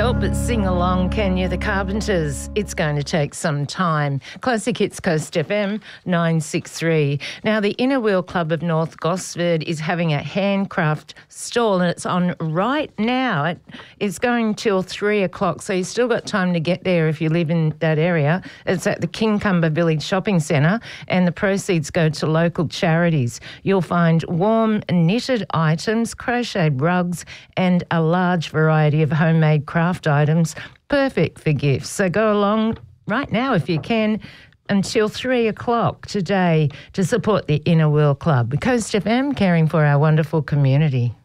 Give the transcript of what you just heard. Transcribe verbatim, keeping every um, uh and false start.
help but sing along, can you? The Carpenters. It's going to take some time. Classic Hits Coast F M nine sixty-three. Now, the Inner Wheel Club of North Gosford is having a handcraft stall, and it's on right now. It, it's going till three o'clock, so you've still got time to get there if you live in that area. It's at the Kincumber Village Shopping Centre, and the proceeds go to local charities. You'll find warm knitted items, crocheted rugs, and a large variety of homemade craft items, perfect for gifts. So go along right now if you can until three o'clock today to support the Inner Wheel Club. Coast F M, caring for our wonderful community.